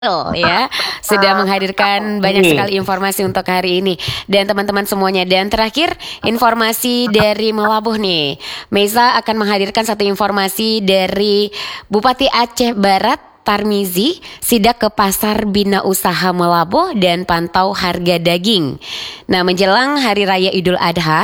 Ya, sudah menghadirkan banyak sekali informasi untuk hari ini dan teman-teman semuanya. Dan terakhir informasi dari Melabuh nih, Meza akan menghadirkan satu informasi dari Bupati Aceh Barat Tarmizi, sidak ke pasar Bina Usaha Melabuh dan pantau harga daging. Nah, menjelang Hari Raya Idul Adha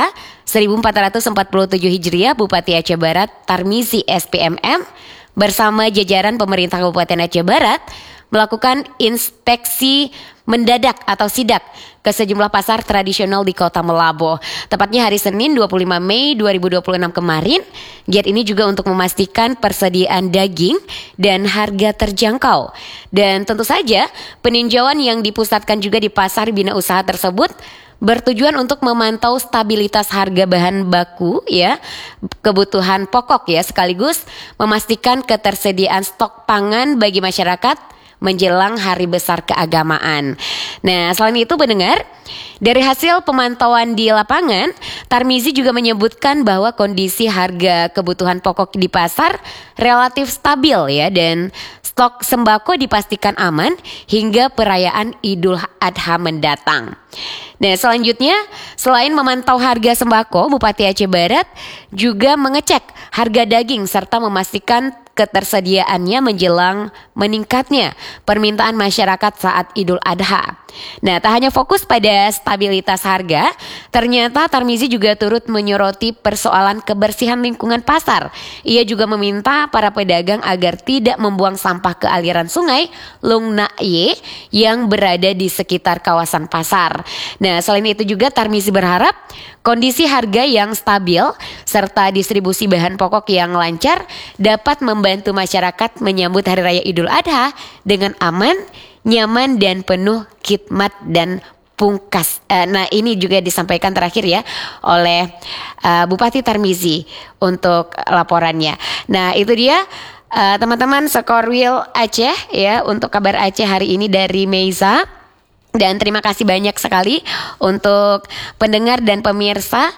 1447 Hijriah, Bupati Aceh Barat Tarmizi SPMM bersama jajaran pemerintah Kabupaten Aceh Barat melakukan inspeksi mendadak atau sidak ke sejumlah pasar tradisional di Kota Melabuh. Tepatnya hari Senin 25 Mei 2026 kemarin. Giat ini juga untuk memastikan persediaan daging dan harga terjangkau. Dan tentu saja peninjauan yang dipusatkan juga di pasar Bina Usaha tersebut bertujuan untuk memantau stabilitas harga bahan baku ya, kebutuhan pokok ya, sekaligus memastikan ketersediaan stok pangan bagi masyarakat menjelang hari besar keagamaan. Nah, selain itu pendengar, dari hasil pemantauan di lapangan, Tarmizi juga menyebutkan bahwa kondisi harga kebutuhan pokok di pasar relatif stabil ya, dan stok sembako dipastikan aman hingga perayaan Idul Adha mendatang. Nah, selanjutnya selain memantau harga sembako, Bupati Aceh Barat juga mengecek harga daging serta memastikan ketersediaannya menjelang meningkatnya permintaan masyarakat saat Idul Adha. Nah, tak hanya fokus pada stabilitas harga, ternyata Tarmizi juga turut menyoroti persoalan kebersihan lingkungan pasar. Ia juga meminta para pedagang agar tidak membuang sampah ke aliran sungai Lung Nakye yang berada di sekitar kawasan pasar. Nah, selain itu juga Tarmizi berharap kondisi harga yang stabil serta distribusi bahan pokok yang lancar dapat membantu masyarakat menyambut Hari Raya Idul Adha dengan aman, nyaman dan penuh khidmat dan pungkas. Nah, ini juga disampaikan terakhir ya oleh Bupati Tarmizi untuk laporannya. Nah, itu dia teman-teman Skorwil Aceh ya untuk kabar Aceh hari ini dari Meiza. Dan terima kasih banyak sekali untuk pendengar dan pemirsa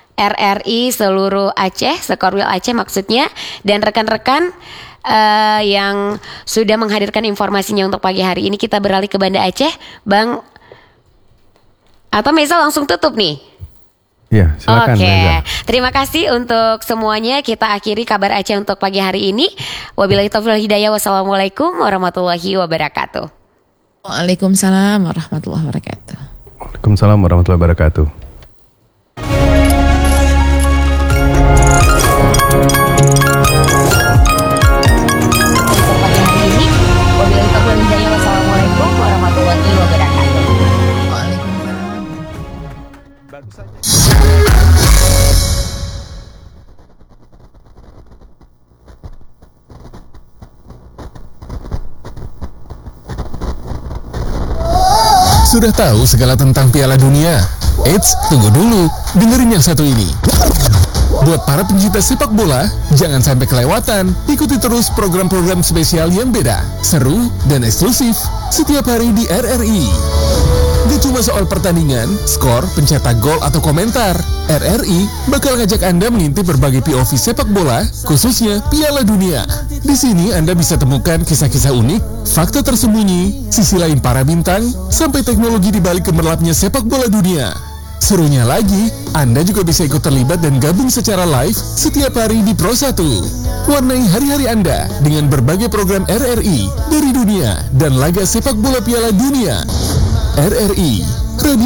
RRI seluruh Aceh, Skorwil Aceh maksudnya, dan rekan-rekan yang sudah menghadirkan informasinya untuk pagi hari ini. Kita beralih ke Banda Aceh, Bang. Atau Meza langsung tutup nih? Ya, silakan. Oke, terima kasih untuk semuanya. Kita akhiri kabar Aceh untuk pagi hari ini. Wabillahi taufiq wal hidayah. Wassalamualaikum warahmatullahi wabarakatuh. Waalaikumsalam warahmatullahi wabarakatuh. Waalaikumsalam warahmatullahi wabarakatuh. Wassalamualaikum warahmatullahi wabarakatuh. Waalaikumsalam. Bagus saja. Sudah tahu segala tentang Piala Dunia? Eits, tunggu dulu, dengerin yang satu ini. Buat para pencinta sepak bola, jangan sampai kelewatan. Ikuti terus program-program spesial yang beda, seru, dan eksklusif setiap hari di RRI. Gak cuma soal pertandingan, skor, pencetak gol, atau komentar. RRI bakal ngajak Anda mengintip berbagai POV sepak bola, khususnya Piala Dunia. Di sini Anda bisa temukan kisah-kisah unik, fakta tersembunyi, sisi lain para bintang, sampai teknologi di balik gemerlapnya sepak bola dunia. Serunya lagi, Anda juga bisa ikut terlibat dan gabung secara live setiap hari di Pro 1. Warnai hari-hari Anda dengan berbagai program RRI dari dunia dan laga sepak bola Piala Dunia. RRI, Radio